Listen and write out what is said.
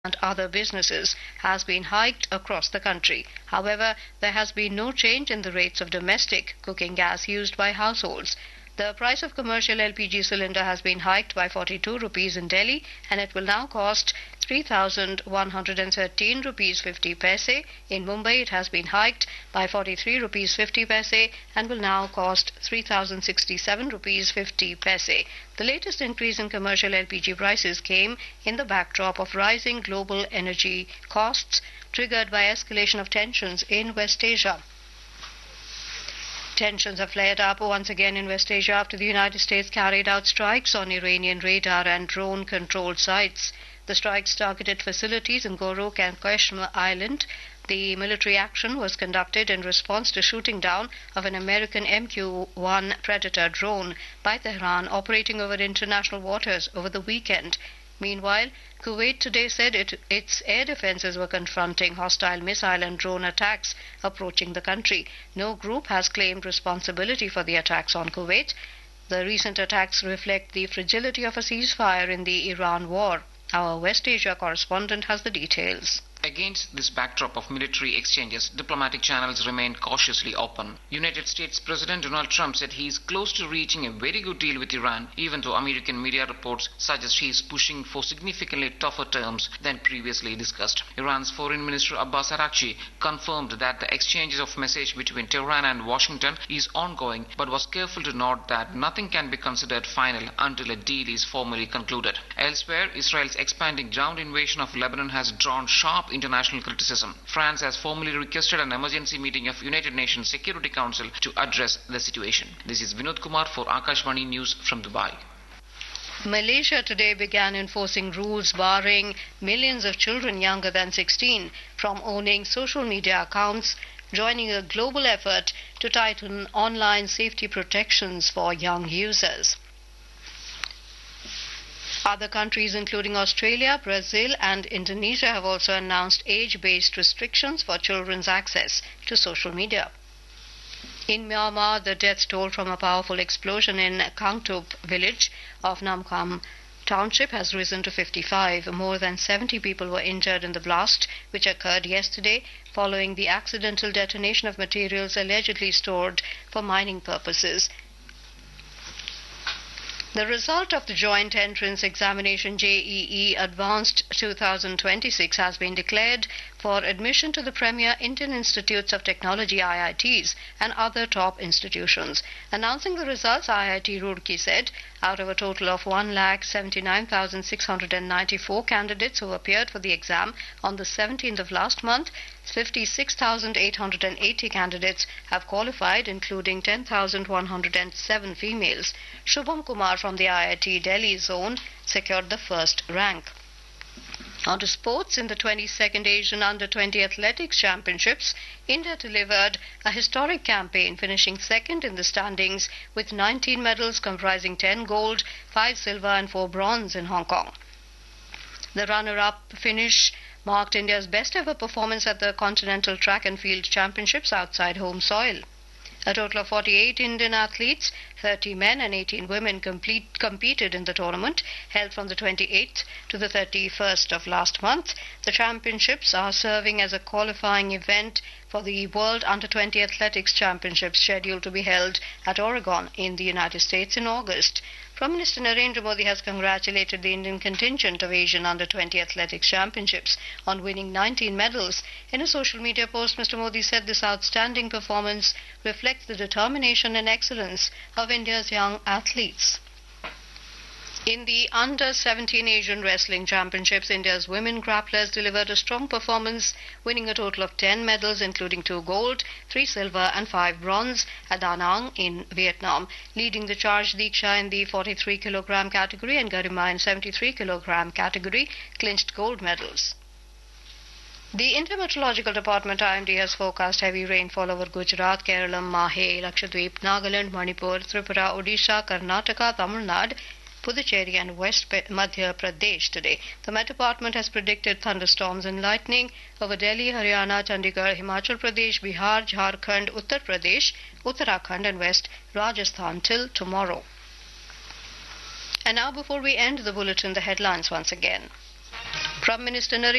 and other businesses has been hiked across the country. However, there has been no change in the rates of domestic cooking gas used by households. The price of commercial LPG cylinder has been hiked by 42 rupees in Delhi and it will now cost 3,113 rupees 50 paise. In Mumbai, it has been hiked by 43 rupees 50 paise and will now cost 3,067 rupees 50 paise. The latest increase in commercial LPG prices came in the backdrop of rising global energy costs triggered by escalation of tensions in West Asia. Tensions have flared up once again in West Asia after the United States carried out strikes on Iranian radar and drone-controlled sites. The strikes targeted facilities in Goruk and Kashmir Island. The military action was conducted in response to shooting down of an American MQ-1 Predator drone by Tehran operating over international waters over the weekend. Meanwhile, Kuwait today said its air defenses were confronting hostile missile and drone attacks approaching the country. No group has claimed responsibility for the attacks on Kuwait. The recent attacks reflect the fragility of a ceasefire in the Iran war. Our West Asia correspondent has the details. Against this backdrop of military exchanges, diplomatic channels remain cautiously open. United States President Donald Trump said he is close to reaching a very good deal with Iran, even though American media reports suggest he is pushing for significantly tougher terms than previously discussed. Iran's Foreign Minister Abbas Araghchi confirmed that the exchanges of message between Tehran and Washington is ongoing, but was careful to note that nothing can be considered final until a deal is formally concluded. Elsewhere, Israel's expanding ground invasion of Lebanon has drawn sharp international criticism. France has formally requested an emergency meeting of United Nations Security Council to address the situation. This is Vinod Kumar for Akashvani News from Dubai. Malaysia today began enforcing rules barring millions of children younger than 16 from owning social media accounts, joining a global effort to tighten online safety protections for young users. Other countries, including Australia, Brazil, and Indonesia, have also announced age-based restrictions for children's access to social media. In Myanmar, the death toll from a powerful explosion in Kangtup village of Namkham Township has risen to 55. More than 70 people were injured in the blast, which occurred yesterday following the accidental detonation of materials allegedly stored for mining purposes. The result of the Joint Entrance Examination JEE Advanced 2026 has been declared for admission to the premier Indian Institutes of Technology IITs and other top institutions. Announcing the results, IIT Roorkee said out of a total of 1,79,694 candidates who appeared for the exam on the 17th of last month, 56,880 candidates have qualified, including 10,107 females. Shubham Kumar from the IIT Delhi zone secured the first rank. On to sports. In the 22nd Asian Under-20 Athletics Championships, India delivered a historic campaign, finishing second in the standings with 19 medals comprising 10 gold, 5 silver and 4 bronze in Hong Kong. The runner-up finish marked India's best ever performance at the Continental Track and Field Championships outside home soil. A total of 48 Indian athletes, 30 men and 18 women competed in the tournament, held from the 28th to the 31st of last month. The championships are serving as a qualifying event for the World Under-20 Athletics Championships scheduled to be held at Oregon in the United States in August. Prime Minister Narendra Modi has congratulated the Indian contingent of Asian Under-20 Athletics Championships on winning 19 medals. In a social media post, Mr. Modi said this outstanding performance reflects the determination and excellence of India's young athletes. In the Under-17 Asian Wrestling Championships, India's women grapplers delivered a strong performance, winning a total of 10 medals, including 2 gold, 3 silver and 5 bronze at Da Nang in Vietnam. Leading the charge, Diksha in the 43 kg category and Garima in 73 kg category clinched gold medals. The Intermeteorological Department IMD has forecast heavy rainfall over Gujarat, Kerala, Mahe, Lakshadweep, Nagaland, Manipur, Tripura, Odisha, Karnataka, Tamil Nadu, Puducherry and West Madhya Pradesh today. The Met Department has predicted thunderstorms and lightning over Delhi, Haryana, Chandigarh, Himachal Pradesh, Bihar, Jharkhand, Uttar Pradesh, Uttarakhand and West Rajasthan till tomorrow. And now, before we end the bulletin, the headlines once again. Prime Minister Narendra